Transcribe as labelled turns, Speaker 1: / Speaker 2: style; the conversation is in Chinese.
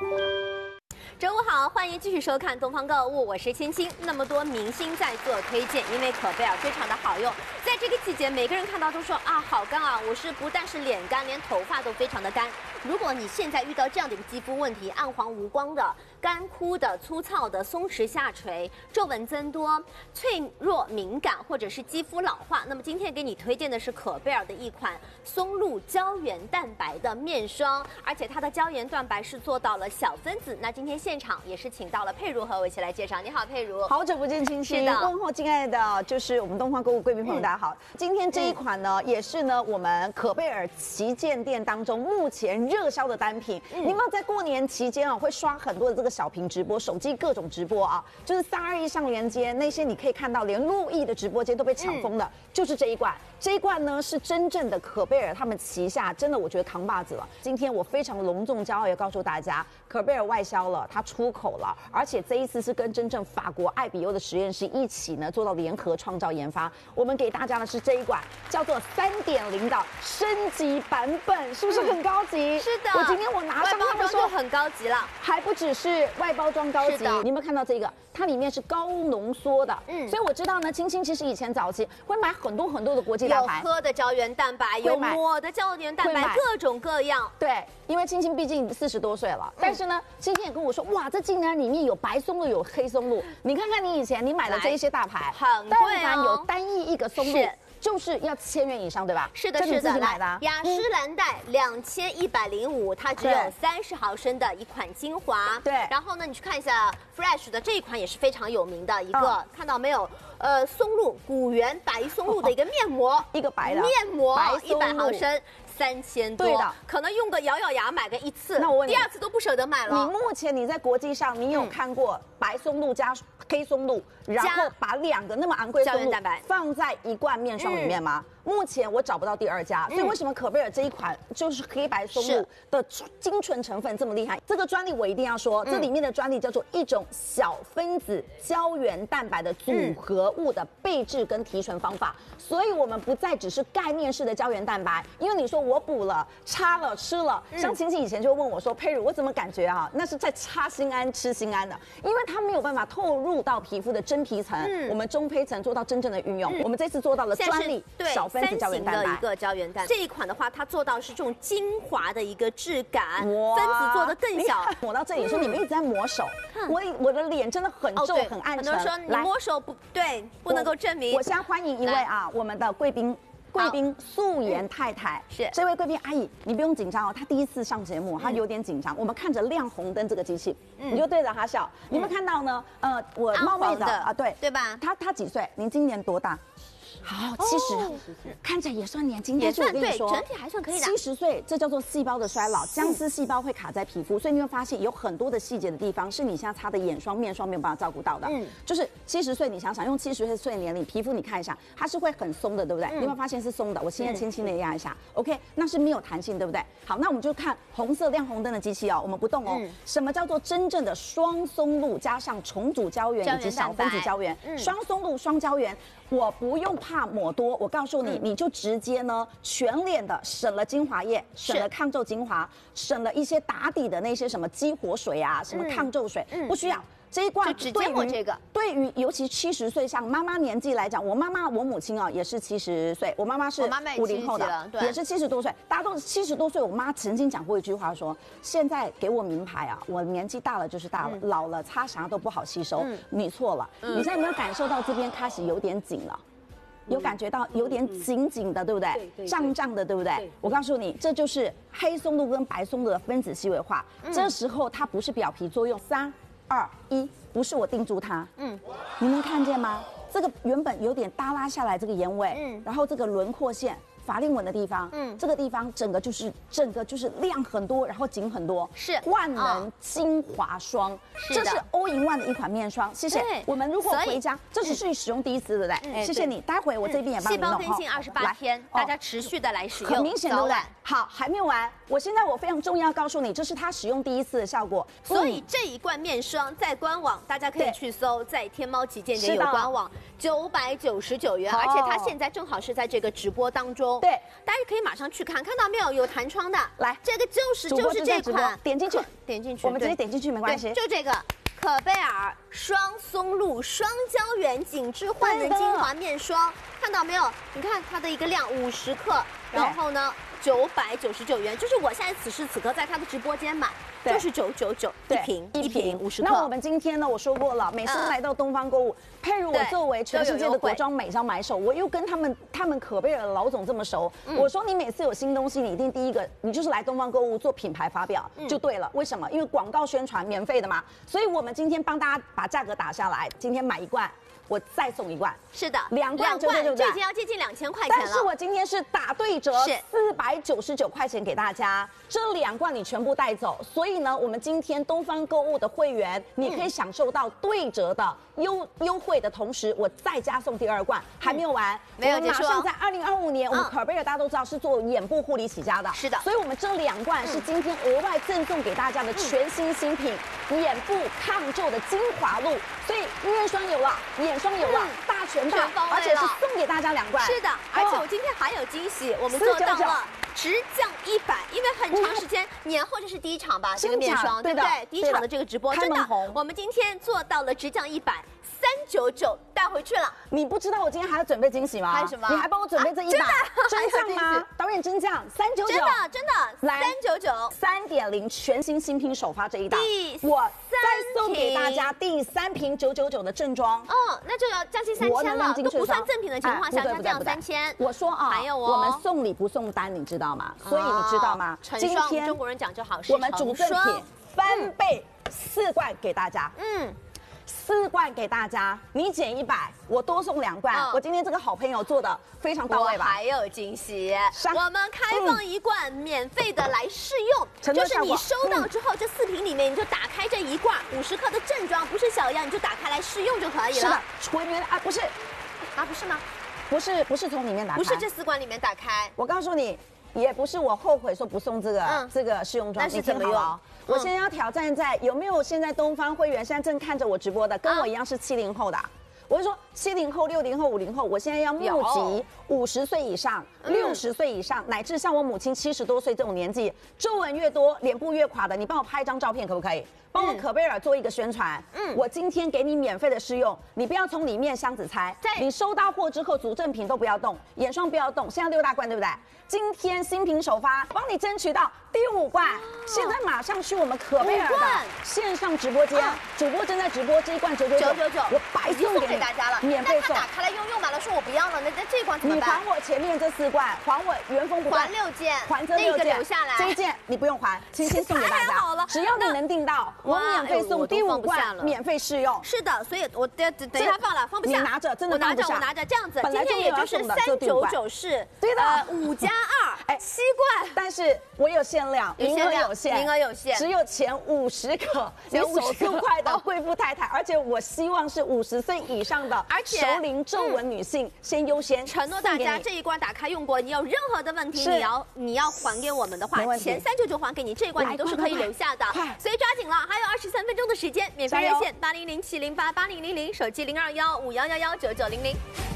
Speaker 1: 中午好，欢迎继续收看《东方购物》，我是青青。那么多明星在做推荐，因为可贝尔非常的好用，在这个季节，每个人看到都说啊，好干啊！我是不但是脸干，连头发都非常的干。如果你现在遇到这样的一个肌肤问题，暗黄无光的、干枯的、粗糙的、松弛下垂、皱纹增多、脆弱敏感，或者是肌肤老化，那么今天给你推荐的是可贝尔的一款松露胶原蛋白的面霜，而且它的胶原蛋白是做到了小分子。那今天现场也是请到了佩如和我一起来介绍。你好，佩如。
Speaker 2: 好久不见，青青。问候敬爱的，就是我们东方购物贵宾朋友，大家好。今天这一款呢，也是呢我们可贝尔旗舰店当中目前热销的单品。你有没有在过年期间啊，会刷很多的这个小屏直播，手机各种直播啊？就是321上连接那些，你可以看到连陆毅的直播间都被抢疯的，就是这一罐。这一罐呢是真正的可贝尔他们旗下，真的我觉得扛把子了。今天我非常隆重骄傲，也告诉大家，可贝尔外销了，它出口了，而且这一次是跟真正法国艾比欧的实验室一起呢做到联合创造研发。我们给大家的是这一款叫做3.0的升级版本，是不是很高级？
Speaker 1: 是的，
Speaker 2: 我今天我拿上他们说
Speaker 1: 很高级了，
Speaker 2: 还不只是外包装高级，你有没有看到这个？它里面是高浓缩的，所以我知道呢，青青其实以前早期会买很多的国际大牌，
Speaker 1: 有喝的胶原蛋白，有抹的胶原蛋白，各种各样。
Speaker 2: 对，因为青青毕竟40多岁了，但是呢，青青也跟我说，哇，这竟然里面有白松露，有黑松露。你看看你以前你买的这一些大牌，
Speaker 1: 很贵哦，
Speaker 2: 但凡有单一一个松露，就是要1000元以上，对吧？
Speaker 1: 是的，是的，来，雅诗兰黛2105，它只有30毫升的一款精华。
Speaker 2: 对，
Speaker 1: 然后呢，你去看一下 Fresh 的这一款也是非常有名的一个，看到没有？松露古源白松露的一个面膜，
Speaker 2: 一个白的
Speaker 1: 面膜，100毫升。3000多，
Speaker 2: 对的，
Speaker 1: 可能用个咬牙买个1次，
Speaker 2: 那我问你，
Speaker 1: 第2次都不舍得买了。
Speaker 2: 你目前你在国际上，你有看过白松露加黑松露，然后把2个那么昂贵的松露放在一罐面霜里面吗？目前我找不到第2家，所以为什么可贝尔这一款就是黑白松露的精纯成分这么厉害？这个专利我一定要说，这里面的专利叫做一种小分子胶原蛋白的组合物的备制跟提纯方法，所以我们不再只是概念式的胶原蛋白，因为你说我补了、擦了、吃了，像青青以前就问我说，佩如，我怎么感觉啊，那是在擦心安、吃心安的，因为它没有办法透入到皮肤的真皮层，我们中胚层做到真正的运用。我们这次做到了专利小分子胶原蛋白
Speaker 1: 的一个胶原蛋白，这一款的话，它做到是这种精华的一个质感，分子做的更小。
Speaker 2: 抹到这里说你们一直在抹手，我的脸真的很皱很暗沉。
Speaker 1: 很多人说你摸手不对，不能够证明。
Speaker 2: 我先欢迎一位啊，我们的贵宾素颜太太，
Speaker 1: 是
Speaker 2: 这位贵宾阿姨，你不用紧张哦，她第一次上节目，她有点紧张。我们看着亮红灯这个机器，你就对着她笑。你们看到呢？我冒昧的啊，对
Speaker 1: 吧？
Speaker 2: 她几岁？您今年多大？好，70，看起来也算年轻，
Speaker 1: 也算对，整体还算可以的。
Speaker 2: 70岁，这叫做细胞的衰老，僵丝细胞会卡在皮肤，所以你会发现有很多的细节的地方是你现在擦的眼霜、面霜没有办法照顾到的。就是70岁，你想想用70岁年龄，皮肤你看一下，它是会很松的，对不对？你有没有发现是松的？我现在轻轻的压一下 ，OK， 那是没有弹性，对不对？好，那我们就看红色亮红灯的机器哦，我们不动哦。什么叫做真正的双松露加上重组胶原以及小分子胶原？双松露、双胶原。我不用怕抹多，我告诉你，你就直接呢全脸的省了精华液，省了抗皱精华，省了一些打底的那些什么激活水啊，什么抗皱水，不需要。这一罐
Speaker 1: 就直接抹这个，
Speaker 2: 对于尤其70岁像妈妈年纪来讲，我母亲啊也是70岁，我妈妈是50后的，也是70多岁，大家都是70多岁。我妈曾经讲过一句话说，现在给我名牌啊，我年纪大了就是大了，老了擦啥都不好吸收。你错了，你现在有没有感受到这边开始有点紧了？有感觉到有点紧紧的，对不对？胀胀的，对不对？我告诉你，这就是黑松露跟白松露的分子细微化。这时候它不是表皮作用，3、2、1，不是我定住它。你能看见吗？这个原本有点耷拉下来这个眼尾，然后这个轮廓线。法令纹的地方，这个地方整个就是亮很多，然后紧很多，
Speaker 1: 是
Speaker 2: 万能精华霜，这是all in one的一款面霜。谢谢。我们如果回家，这只是使用第1次，对不对？谢谢你。待会我这边也帮你弄。
Speaker 1: 细胞更新28天，大家持续的来使用，
Speaker 2: 很明显，对不对？好，还没有完。我非常重要告诉你，这是它使用第1次的效果。
Speaker 1: 所以这一罐面霜在官网大家可以去搜，在天猫旗舰店有官网，999元，而且它现在正好是在这个直播当中。 中。
Speaker 2: 对，
Speaker 1: 大家可以马上去看，看到没有？有弹窗的，
Speaker 2: 来，
Speaker 1: 这个就是这款，
Speaker 2: 点进去，我们直接点进去没关系，
Speaker 1: 就这个。可贝尔双松露双胶原紧致焕嫩精华面霜，看到没有？你看它的一个量50克，然后呢999元，就是我现在此时此刻在它的直播间买，就是999一瓶50克。
Speaker 2: 那我们今天呢，我说过了，每次来到东方购物，佩如我作为全世界的国妆美商买手，我又跟他们可贝尔的老总这么熟，我说你每次有新东西，你一定第一个你就是来东方购物做品牌发表就对了。为什么？因为广告宣传免费的嘛，所以我们今天帮大家把价格打下来，今天买1罐。我再送1罐，
Speaker 1: 是的
Speaker 2: ，2罐就已
Speaker 1: 经要接近2000块钱了。
Speaker 2: 但是我今天是打对折，499块钱给大家，这2罐你全部带走。所以呢，我们今天东方购物的会员，你可以享受到对折的优惠的同时，我再加送第2罐，还没有完，
Speaker 1: 没有结束。
Speaker 2: 马上在2025年，我们可贝尔大家都知道是做眼部护理起家的，
Speaker 1: 是的。
Speaker 2: 所以我们这2罐是今天额外赠送给大家的全新新品，眼部抗皱的精华露。所以面霜有了，眼霜有了，大全包，而且是送给大家2罐。
Speaker 1: 是的，而且我今天还有惊喜，我们做到了直降100，因为很长时间年后这是第一场吧，这个面霜对不对？第一场的这个直播真的，我们今天做到了直降100，399带回去了。
Speaker 2: 你不知道我今天还要准备惊喜吗？
Speaker 1: 还有什么？
Speaker 2: 你还帮我准备这100真降吗？导演真降399，
Speaker 1: 真的来
Speaker 2: 3.0全新新品首发这一档，我再送给大家第3瓶999的正装。
Speaker 1: 哦，那就要将近3000了，都不算赠品的情况下，将近3000。
Speaker 2: 我说啊，
Speaker 1: 还有
Speaker 2: 我们送礼不送单，你知道吗？所以你知道吗？
Speaker 1: 今天中国人讲究好，
Speaker 2: 我们主赠品翻倍4罐给大家。4罐给大家，你减100，我多送2罐。我今天这个好朋友做的非常到位吧？
Speaker 1: 还有惊喜，我们开放1罐免费的来试用，就是你收到之后，这4瓶里面你就打开这1罐50克的正装，不是小样，你就打开来试用就可以了。
Speaker 2: 是的，纯原啊，不是
Speaker 1: 吗？
Speaker 2: 不是从里面打开，
Speaker 1: 不是这4罐里面打开。
Speaker 2: 我告诉你。也不是我后悔说不送这个试用装，
Speaker 1: 那是怎么用？
Speaker 2: 我现在要挑战在有没有现在东方会员现在正看着我直播的，跟我一样是70后的。我就说70后、60后、50后，我现在要募集50岁以上、60岁以上，乃至像我母亲70多岁这种年纪，皱纹越多、脸部越垮的，你帮我拍一张照片可不可以？帮我可贝尔做一个宣传。我今天给你免费的试用，你不要从里面箱子拆。你收到货之后，主赠品都不要动，眼霜不要动。现在6大罐对不对？今天新品首发，帮你争取到第5罐。现在马上去我们可贝尔的线上直播间，主播正在直播，这1罐999，我白送给
Speaker 1: 大家了，
Speaker 2: 免费送。
Speaker 1: 打开来用完了，说我不要了，那这罐怎么办？
Speaker 2: 你还我前面这4罐，还我原封不动，
Speaker 1: 还6件，
Speaker 2: 还这6件
Speaker 1: 留下来，
Speaker 2: 这1件你不用还，轻轻送给大家。只要你能订到，我免费送第5罐，免费试用。
Speaker 1: 是的，所以我等一下放不下，
Speaker 2: 你拿着，真的放不下。
Speaker 1: 我拿着，这样子，
Speaker 2: 本来
Speaker 1: 今天也就是399是
Speaker 2: 对的
Speaker 1: ，5+2，7罐。
Speaker 2: 但是我有限量，名额有限，只有前50个你手速快的贵妇太太，而且我希望是50岁以上的，
Speaker 1: 而且
Speaker 2: 熟龄皱纹女性先优先。
Speaker 1: 承诺大家这1罐打开用过，你有任何的问题，你要还给我们的话，前399还给你，这1罐你都是可以留下的，所以抓紧了，还有23分钟的时间，免费热线8007088000，手机0215119900。